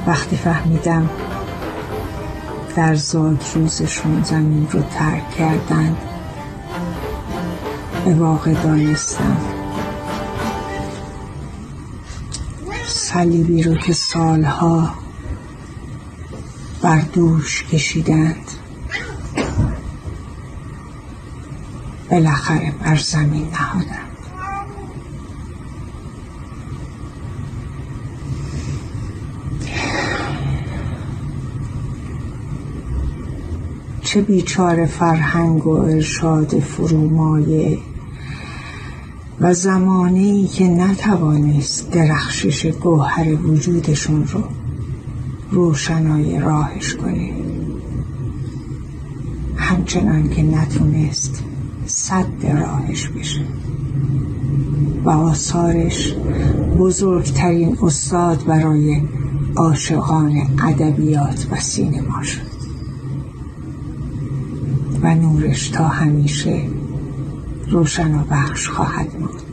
وقتی فهمیدم در زادروزشون زمین رو ترک کردند، به واقع دانستم صلیبی رو که سالها بر دوش کشیدند بالاخره بر زمین نهادند. چه بیچاره فرهنگ و ارشاد فرومایه و زمانه‌ای که نتوانست درخشش گوهر وجودشون رو روشنای راهش کنه، همچنان که نتونست سد راهش بشه و آثارش بزرگترین استاد برای عاشقان ادبیات و سینما شد و نورش تا همیشه روشن و بخش خواهد بود.